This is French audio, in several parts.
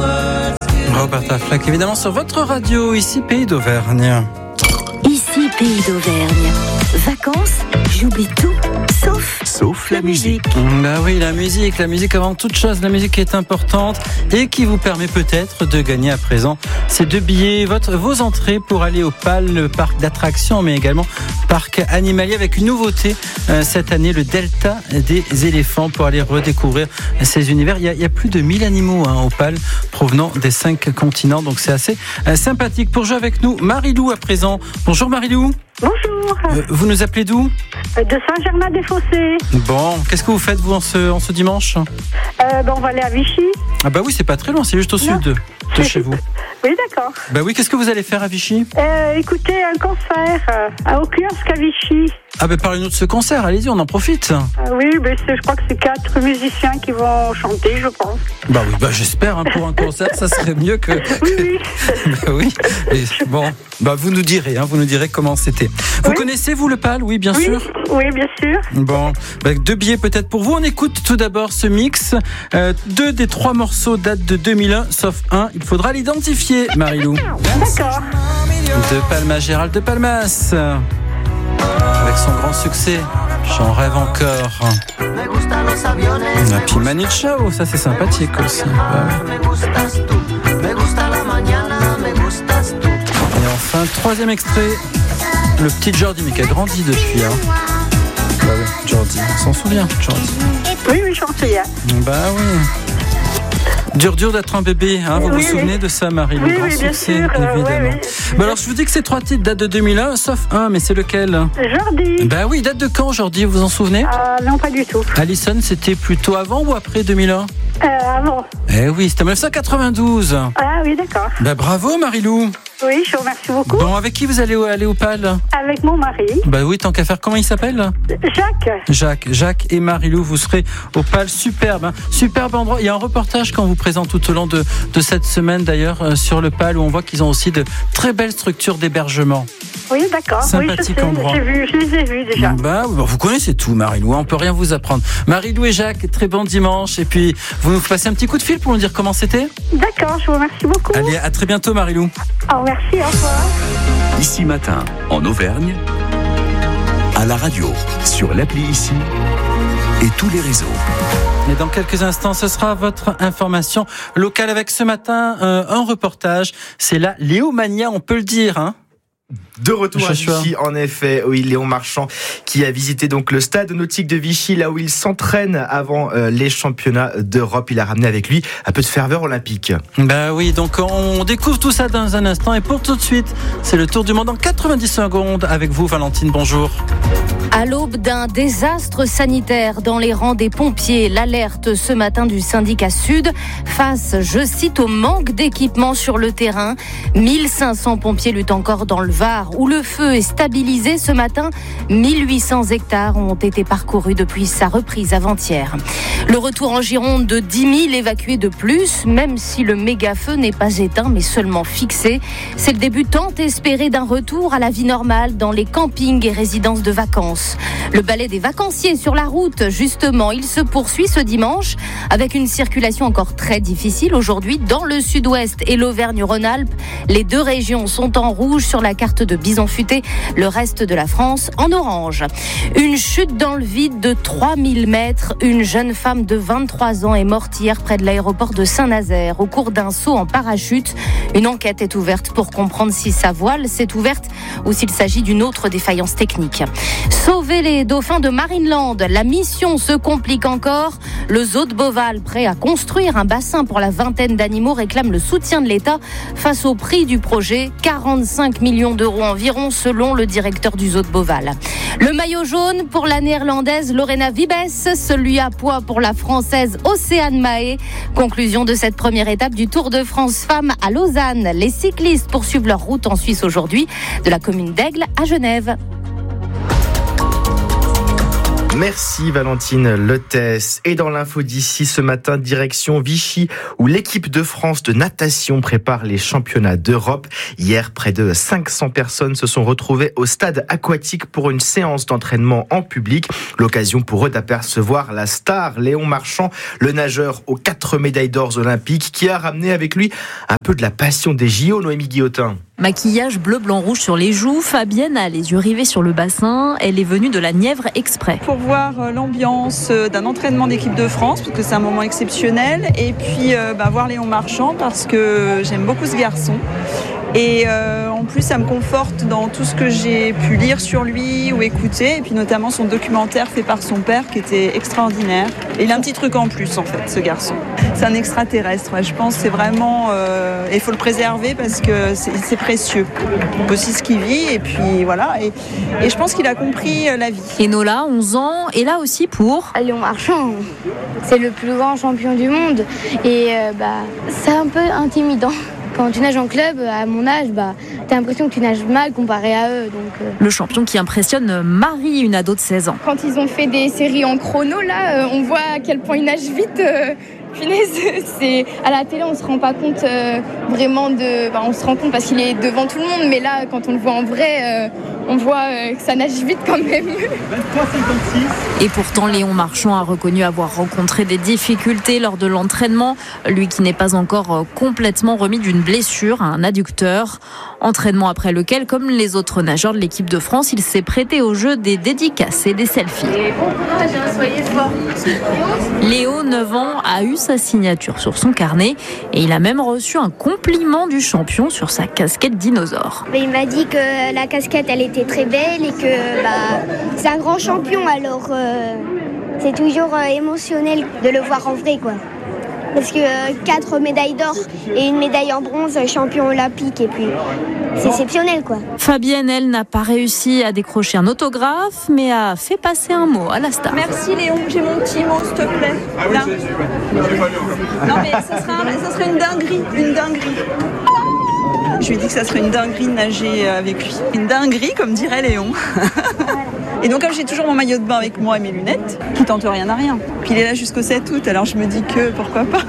Roberta Flack, évidemment, sur votre radio, ici Pays d'Auvergne. Ici Pays d'Auvergne. Vacances, j'oublie tout, sauf la musique. Bah oui, la musique avant toute chose, la musique est importante et qui vous permet peut-être de gagner à présent ces 2 billets, vos entrées pour aller au PAL, le parc d'attractions, mais également parc animalier avec une nouveauté cette année, le Delta des éléphants, pour aller redécouvrir ces univers. Il y a plus de 1000 animaux au PAL provenant des 5 continents, donc c'est assez sympathique. Pour jouer avec nous, Marie-Lou à présent. Bonjour Marie-Lou. Bonjour. Vous nous appelez d'où ? De Saint-Germain-des-Fossés. Bon, qu'est-ce que vous faites vous en ce dimanche ? On va aller à Vichy. Ah bah oui, c'est pas très loin, c'est juste au sud de chez vous. Oui, d'accord. Bah oui, qu'est-ce que vous allez faire à Vichy ? Écoutez, un concert au kiosque à Vichy. Ah bah parlez-nous de ce concert, allez-y, on en profite. Oui, mais je crois que c'est 4 musiciens qui vont chanter, je pense. Bah oui, j'espère, pour un concert, ça serait mieux que... Oui. Bah oui, et bon, vous nous direz comment c'était. Vous connaissez, vous, le PAL ? Oui, bien sûr. Oui, bien sûr. Bon, 2 billets peut-être pour vous. On écoute tout d'abord ce mix. 2 des 3 morceaux datent de 2001, sauf un. Il faudra l'identifier, Marie-Lou. D'accord. De Palma, Gérald de Palmas. Avec son grand succès, J'en rêve encore. Et puis Manu Chao, ça c'est sympathique aussi. Et enfin, 3e extrait, le petit Jordi, mais qui a grandi depuis. Bah oui, Jordi, on s'en souvient, Jordi. Oui, j'en souviens. Bah oui. Dur d'être un bébé, vous vous souvenez de ça, Marie-Lou? Oui, bien sûr, évidemment. Alors, je vous dis que ces 3 titres datent de 2001, sauf un, mais c'est lequel? Jordi. Bah oui, date de quand, Jordi, vous vous en souvenez? Non, pas du tout. Alison, c'était plutôt avant ou après 2001? Avant. Eh oui, c'était en 1992. Ah oui, d'accord. Bah bravo, Marie-Lou. Oui, je vous remercie beaucoup. Bon, avec qui vous allez aller au PAL? Avec mon mari. Bah oui, tant qu'à faire. Comment il s'appelle? Jacques et Marie-Lou, vous serez au PAL. Superbe, superbe endroit. Il y a un reportage qu'on vous présente tout au long de cette semaine d'ailleurs sur le PAL, où on voit qu'ils ont aussi de très belles structures d'hébergement. Oui, d'accord. Sympathique endroit. Je les ai vus déjà. Vous connaissez tout, Marie-Lou. On peut rien vous apprendre. Marie-Lou et Jacques, très bon dimanche. Et puis, vous nous passez un petit coup de fil pour nous dire comment c'était? D'accord, je vous remercie beaucoup. Allez, à très bientôt, Marie-Lou. Merci, au revoir. Ici Matin, en Auvergne, à la radio, sur l'appli Ici et tous les réseaux. Et dans quelques instants, ce sera votre information locale avec ce matin un reportage. C'est la Léomania, on peut le dire, De retour à Vichy, en effet, oui, Léon Marchand qui a visité donc le stade nautique de Vichy, là où il s'entraîne avant les championnats d'Europe. Il a ramené avec lui un peu de ferveur olympique. Bah oui, donc on découvre tout ça dans un instant. Et pour tout de suite, c'est le tour du monde en 90 secondes avec vous, Valentine. Bonjour. À l'aube d'un désastre sanitaire dans les rangs des pompiers, l'alerte ce matin du syndicat Sud face, je cite, au manque d'équipement sur le terrain. 1500 pompiers luttent encore dans le Var, où le feu est stabilisé ce matin. 1800 hectares ont été parcourus depuis sa reprise avant-hier. Le retour en Gironde de 10 000 évacués de plus, même si le méga-feu n'est pas éteint mais seulement fixé. C'est le début tant espéré d'un retour à la vie normale dans les campings et résidences de vacances. Le balai des vacanciers sur la route, justement, il se poursuit ce dimanche avec une circulation encore très difficile aujourd'hui dans le sud-ouest et l'Auvergne-Rhône-Alpes. Les 2 régions sont en rouge sur la carte de Bison Futé, le reste de la France en orange. Une chute dans le vide de 3000 mètres. Une jeune femme de 23 ans est morte hier près de l'aéroport de Saint-Nazaire au cours d'un saut en parachute. Une enquête est ouverte pour comprendre si sa voile s'est ouverte ou s'il s'agit d'une autre défaillance technique. Sauver les dauphins de Marineland, la mission se complique encore. Le zoo de Beauval, prêt à construire un bassin pour la vingtaine d'animaux, réclame le soutien de l'État face au prix du projet, 45 millions d'euros environ selon le directeur du zoo de Beauval. Le maillot jaune pour la néerlandaise Lorena Wiebes, celui à pois pour la française Océane Mahé. Conclusion de cette première étape du Tour de France Femmes à Lausanne. Les cyclistes poursuivent leur route en Suisse aujourd'hui, de la commune d'Aigle à Genève. Merci Valentine Lettès. Et dans l'info d'ici ce matin, direction Vichy, où l'équipe de France de natation prépare les championnats d'Europe. Hier, près de 500 personnes se sont retrouvées au stade aquatique pour une séance d'entraînement en public. L'occasion pour eux d'apercevoir la star Léon Marchand, le nageur aux 4 médailles d'or olympiques, qui a ramené avec lui un peu de la passion des JO, Noémie Guillotin. Maquillage bleu, blanc, rouge sur les joues, Fabienne a les yeux rivés sur le bassin. Elle est venue de la Nièvre exprès. Pour voir l'ambiance d'un entraînement d'équipe de France, parce que c'est un moment exceptionnel. Et puis voir Léon Marchand, parce que j'aime beaucoup ce garçon. Et en plus, ça me conforte dans tout ce que j'ai pu lire sur lui ou écouter. Et puis notamment son documentaire fait par son père qui était extraordinaire. Et il a un petit truc en plus, en fait, ce garçon. C'est un extraterrestre. Ouais. Je pense que c'est vraiment... il faut le préserver parce que c'est précieux. Aussi ce qu'il vit. Et puis voilà. Et je pense qu'il a compris la vie. Enola, 11 ans, est là aussi pour... Léon Marchand, c'est le plus grand champion du monde. Et c'est un peu intimidant. Quand tu nages en club, à mon âge, t'as l'impression que tu nages mal comparé à eux. Le champion qui impressionne Marie, une ado de 16 ans. Quand ils ont fait des séries en chrono, là, on voit à quel point ils nagent vite. Punaise, à la télé, on se rend pas compte vraiment on se rend compte parce qu'il est devant tout le monde, mais là, quand on le voit en vrai, on voit que ça nage vite quand même. 23,56. Et pourtant, Léon Marchand a reconnu avoir rencontré des difficultés lors de l'entraînement. Lui qui n'est pas encore complètement remis d'une blessure à un adducteur. Entraînement après lequel, comme les autres nageurs de l'équipe de France, il s'est prêté au jeu des dédicaces et des selfies. Et bon courage, soyez forts. Léo, 9 ans, a eu sa signature sur son carnet et il a même reçu un compliment du champion sur sa casquette dinosaure. Il m'a dit que la casquette elle était très belle et que c'est un grand champion, alors c'est toujours émotionnel de le voir en vrai quoi. Parce que 4 médailles d'or et une médaille en bronze, champion olympique, et puis c'est exceptionnel quoi. Fabienne, elle, n'a pas réussi à décrocher un autographe, mais a fait passer un mot à la star. Merci Léon, j'ai mon petit mot s'il te plaît. Là. Non mais ça serait une dinguerie. Je lui ai dit que ça serait une dinguerie de nager avec lui. Une dinguerie comme dirait Léon. Et donc comme j'ai toujours mon maillot de bain avec moi et mes lunettes, qui tente rien à rien. Puis il est là jusqu'au 7 août, alors je me dis que pourquoi pas.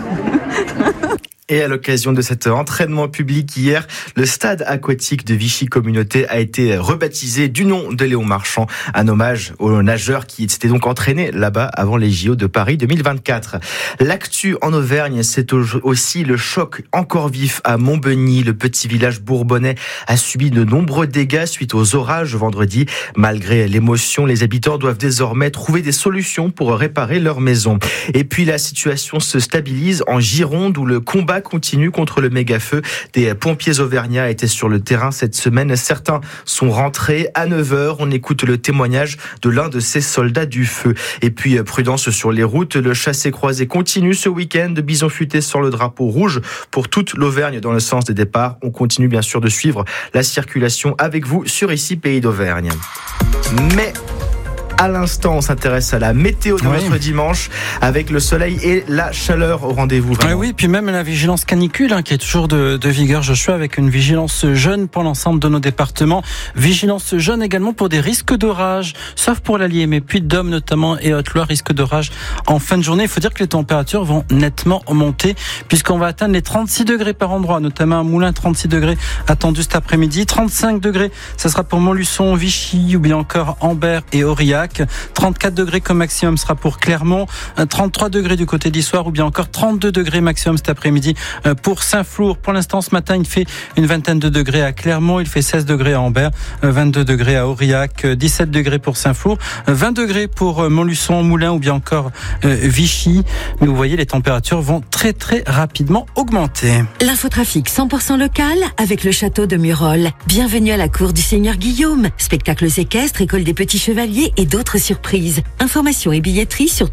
Et à l'occasion de cet entraînement public hier, le stade aquatique de Vichy Communauté a été rebaptisé du nom de Léon Marchand, un hommage aux nageurs qui s'étaient donc entraînés là-bas avant les JO de Paris 2024. L'actu en Auvergne, c'est aussi le choc encore vif à Montbeugny. Le petit village bourbonnais a subi de nombreux dégâts suite aux orages vendredi. Malgré l'émotion, les habitants doivent désormais trouver des solutions pour réparer leur maison. Et puis la situation se stabilise en Gironde où le combat continue contre le méga-feu. Des pompiers auvergnats étaient sur le terrain cette semaine. Certains sont rentrés à 9h. On écoute le témoignage de l'un de ces soldats du feu. Et puis, prudence sur les routes. Le chassé-croisé continue ce week-end. Bison futé sur le drapeau rouge pour toute l'Auvergne dans le sens des départs. On continue bien sûr de suivre la circulation avec vous sur Ici Pays d'Auvergne. Mais à l'instant, on s'intéresse à la météo de notre dimanche avec le soleil et la chaleur au rendez-vous. Oui, puis même la vigilance canicule qui est toujours de vigueur, Joshua, avec une vigilance jaune pour l'ensemble de nos départements. Vigilance jaune également pour des risques d'orage, sauf pour l'Allier, mais Puy-de-Dôme notamment et Haute-Loire, risque d'orage en fin de journée. Il faut dire que les températures vont nettement monter puisqu'on va atteindre les 36 degrés par endroit, notamment à Moulins, 36 degrés attendus cet après-midi. 35 degrés, ça sera pour Montluçon, Vichy ou bien encore Ambert et Aurillac. 34 degrés comme maximum sera pour Clermont, 33 degrés du côté d'Issoire ou bien encore 32 degrés maximum cet après-midi pour Saint-Flour. Pour l'instant, ce matin, il fait une vingtaine de degrés à Clermont, il fait 16 degrés à Ambert, 22 degrés à Aurillac, 17 degrés pour Saint-Flour, 20 degrés pour Montluçon, Moulins ou bien encore Vichy. Mais vous voyez, les températures vont très très rapidement augmenter. L'infotrafic 100% local avec le château de Murol. Bienvenue à la cour du Seigneur Guillaume. Spectacles équestres, école des petits chevaliers et d'autres surprises. Informations et billetterie sur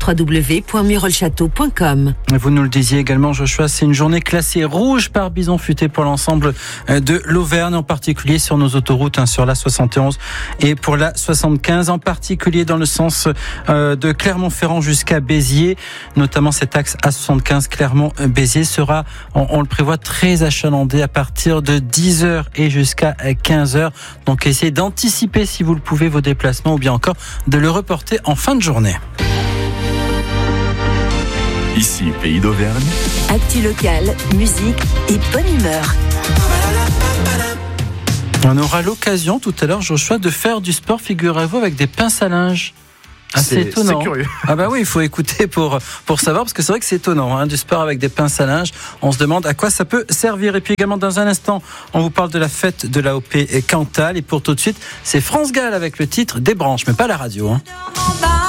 www.murolchâteau.com. Vous nous le disiez également, Joshua, c'est une journée classée rouge par Bison futé pour l'ensemble de l'Auvergne, en particulier sur nos autoroutes, sur la 71 et pour la 75, en particulier dans le sens de Clermont-Ferrand jusqu'à Béziers, notamment cet axe A75 Clermont-Béziers sera, on le prévoit, très achalandé à partir de 10h et jusqu'à 15h. Donc essayez d'anticiper si vous le pouvez vos déplacements ou bien encore de le reporter en fin de journée. Ici, Pays d'Auvergne. Actu locale, musique et bonne humeur. On aura l'occasion tout à l'heure, Joshua, de faire du sport, figurez-vous, avec des pinces à linge. C'est étonnant. C'est curieux. Ah bah oui, il faut écouter pour savoir, parce que c'est vrai que c'est étonnant, du sport avec des pinces à linge. On se demande à quoi ça peut servir. Et puis également, dans un instant, on vous parle de la fête de l'AOP Cantal. Et pour tout de suite, c'est France Gall avec le titre Des branches, mais pas la radio.